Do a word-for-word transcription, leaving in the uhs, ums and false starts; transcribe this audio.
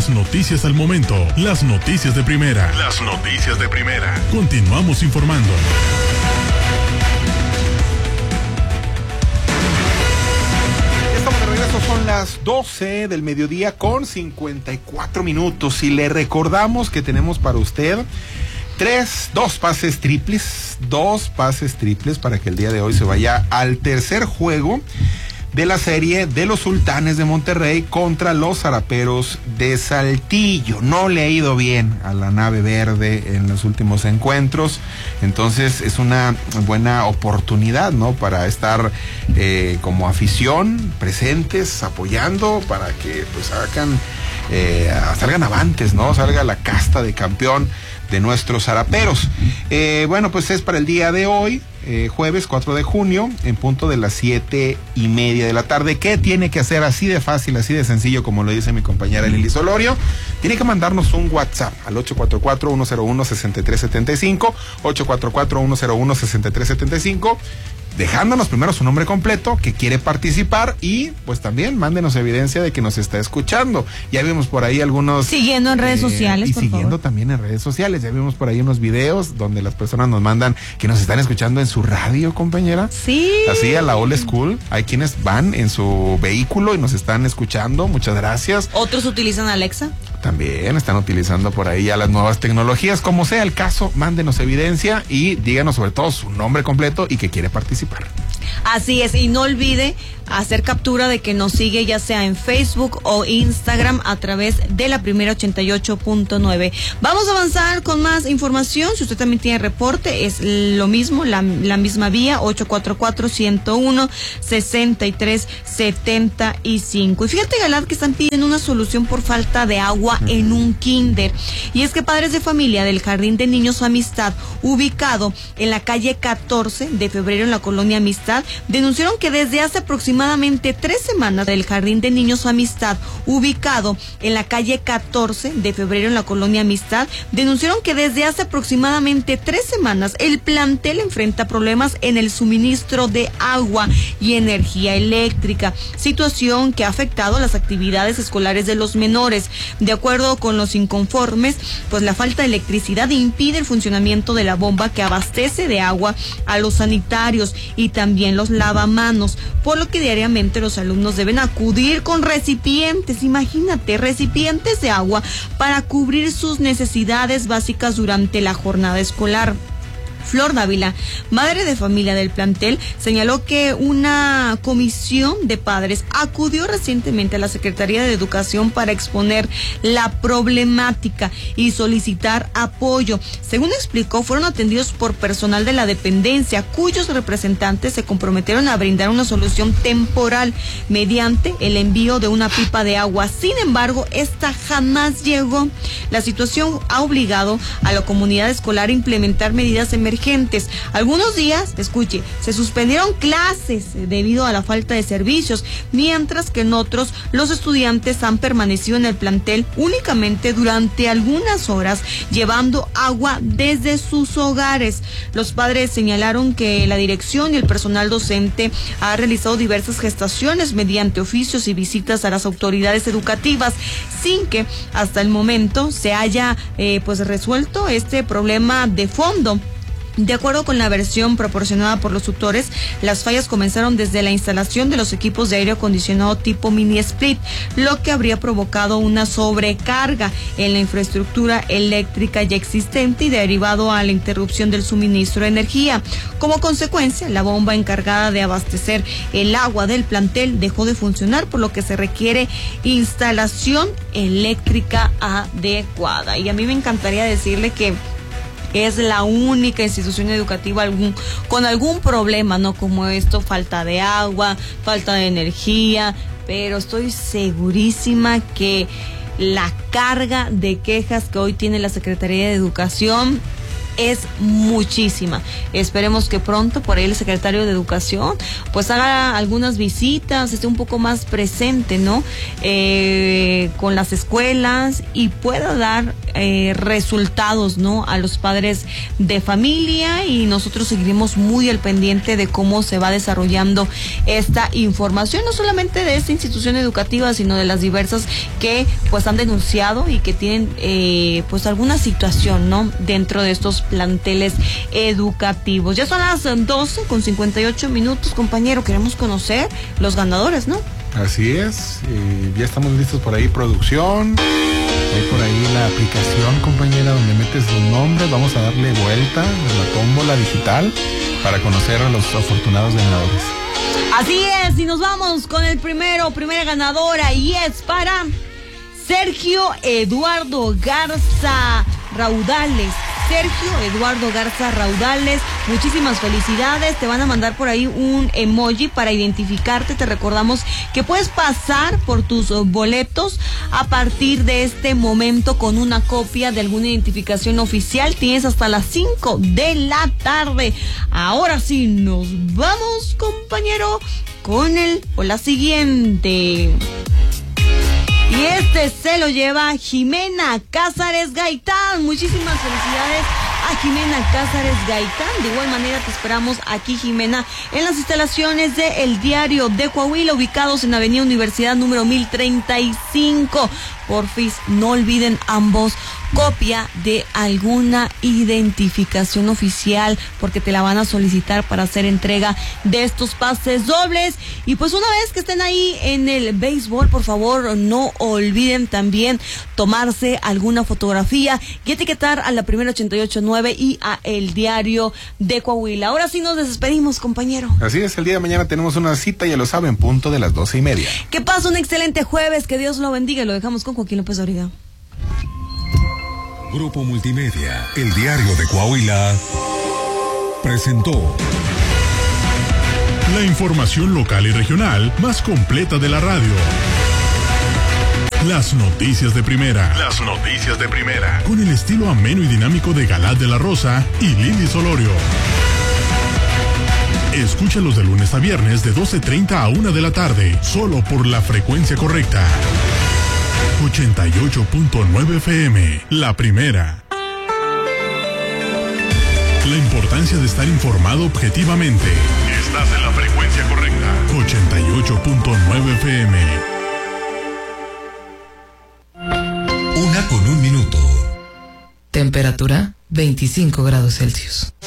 Las noticias al momento, las noticias de primera. Las noticias de primera. Continuamos informando. Estamos de regreso, son las doce del mediodía con cincuenta y cuatro minutos y le recordamos que tenemos para usted tres, dos pases triples, dos pases triples para que el día de hoy se vaya al tercer juego de la serie de los Sultanes de Monterrey contra los Zaraperos de Saltillo. No le ha ido bien a la nave verde en los últimos encuentros, entonces es una buena oportunidad, ¿no?, para estar eh, como afición presentes, apoyando, para que pues hagan, eh, salgan avantes, ¿no?, salga la casta de campeón de nuestros zaraperos. Eh, bueno, pues es para el día de hoy, eh, jueves cuatro de junio, en punto de las siete y media de la tarde. ¿Qué tiene que hacer? Así de fácil, así de sencillo, como lo dice mi compañera Lili Solorio. Tiene que mandarnos un WhatsApp al ocho cuatro cuatro, uno cero uno, seis tres siete cinco, ocho cuatro cuatro, uno cero uno, seis tres siete cinco, dejándonos primero su nombre completo, que quiere participar, y pues también mándenos evidencia de que nos está escuchando. Ya vimos por ahí algunos... Siguiendo en redes eh, sociales, Y por siguiendo favor. también en redes sociales. Ya vimos por ahí unos videos donde las personas nos mandan que nos están escuchando en su radio, compañera. Sí. Así a la old school. Hay quienes van en su vehículo y nos están escuchando. Muchas gracias. Otros utilizan Alexa. También están utilizando por ahí ya las nuevas tecnologías. Como sea el caso, mándenos evidencia y díganos sobre todo su nombre completo y que quiere participar. Así es, y no olvide hacer captura de que nos sigue ya sea en Facebook o Instagram a través de la primera ochenta y ocho punto nueve. Vamos a avanzar con más información. Si usted también tiene reporte, es lo mismo, la, la misma vía, ocho cuatro cuatro, uno cero uno, seis tres siete cinco. Y fíjate, Galad, que están pidiendo una solución por falta de agua en un kinder. Y es que padres de familia del Jardín de Niños Amistad, ubicado en la calle catorce de febrero en la colonia Amistad, denunciaron que desde hace aproximadamente tres semanas del Jardín de Niños Amistad, ubicado en la calle catorce de febrero en la colonia Amistad, denunciaron que desde hace aproximadamente tres semanas el plantel enfrenta problemas en el suministro de agua y energía eléctrica, situación que ha afectado las actividades escolares de los menores. De acuerdo con los inconformes, pues la falta de electricidad impide el funcionamiento de la bomba que abastece de agua a los sanitarios y también los lavamanos, por lo que diariamente los alumnos deben acudir con recipientes, imagínate, recipientes de agua para cubrir sus necesidades básicas durante la jornada escolar. Flor Dávila, madre de familia del plantel, señaló que una comisión de padres acudió recientemente a la Secretaría de Educación para exponer la problemática y solicitar apoyo. Según explicó, fueron atendidos por personal de la dependencia, cuyos representantes se comprometieron a brindar una solución temporal mediante el envío de una pipa de agua. Sin embargo, esta jamás llegó. La situación ha obligado a la comunidad escolar a implementar medidas emergentes. Algunos días, escuche, se suspendieron clases debido a la falta de servicios, mientras que en otros los estudiantes han permanecido en el plantel únicamente durante algunas horas, llevando agua desde sus hogares. Los padres señalaron que la dirección y el personal docente ha realizado diversas gestaciones mediante oficios y visitas a las autoridades educativas, sin que hasta el momento se haya eh, pues resuelto este problema de fondo. De acuerdo con la versión proporcionada por los tutores, las fallas comenzaron desde la instalación de los equipos de aire acondicionado tipo mini split, lo que habría provocado una sobrecarga en la infraestructura eléctrica ya existente y derivado a la interrupción del suministro de energía. Como consecuencia, la bomba encargada de abastecer el agua del plantel dejó de funcionar, por lo que se requiere instalación eléctrica adecuada. Y a mí me encantaría decirle que es la única institución educativa algún, con algún problema, ¿no? Como esto, falta de agua, falta de energía, pero estoy segurísima que la carga de quejas que hoy tiene la Secretaría de Educación es muchísima. Esperemos que pronto por ahí el secretario de Educación pues haga algunas visitas, esté un poco más presente, ¿no? Eh, con las escuelas y pueda dar eh, resultados, ¿no? A los padres de familia, y nosotros seguiremos muy al pendiente de cómo se va desarrollando esta información, no solamente de esta institución educativa, sino de las diversas que pues han denunciado y que tienen eh, pues alguna situación, ¿no? Dentro de estos planteles educativos. Ya son las doce con cincuenta y ocho minutos, compañero. Queremos conocer los ganadores, ¿no? Así es, eh, ya estamos listos por ahí, producción. Hay por ahí la aplicación, compañera, donde metes tu nombre. Vamos a darle vuelta a la tómbola digital para conocer a los afortunados ganadores. Así es, y nos vamos con el primero, primera ganadora, y es para Sergio Eduardo Garza Raudales. Sergio Eduardo Garza Raudales, muchísimas felicidades. Te van a mandar por ahí un emoji para identificarte. Te recordamos que puedes pasar por tus boletos a partir de este momento con una copia de alguna identificación oficial. Tienes hasta las cinco de la tarde. Ahora sí, nos vamos, compañero, con el o la siguiente. Y este se lo lleva Jimena Cázares Gaitán. Muchísimas felicidades a Jimena Cázares Gaitán. De igual manera te esperamos aquí, Jimena, en las instalaciones de El Diario de Coahuila, ubicados en Avenida Universidad número mil treinta y cinco. Porfis, no olviden ambos copia de alguna identificación oficial, porque te la van a solicitar para hacer entrega de estos pases dobles. Y pues una vez que estén ahí en el béisbol, por favor no olviden también tomarse alguna fotografía y etiquetar a la Primera ochenta y ocho punto nueve y a El Diario de Coahuila. Ahora sí nos despedimos, compañero. Así es, el día de mañana tenemos una cita, ya lo saben, punto de las doce y media. Que pase un excelente jueves, que Dios lo bendiga, y lo dejamos con Joaquín López Dóriga. Grupo Multimedia, El Diario de Coahuila, presentó la información local y regional más completa de la radio. Las noticias de primera. Las noticias de primera. Con el estilo ameno y dinámico de Galad de la Rosa y Lili Solorio. Escúchalos de lunes a viernes de doce treinta a una de la tarde, solo por la frecuencia correcta. ochenta y ocho punto nueve F M, la primera. La importancia de estar informado objetivamente. Estás en la frecuencia correcta. ochenta y ocho punto nueve F M. Una con un minuto. Temperatura veinticinco grados Celsius.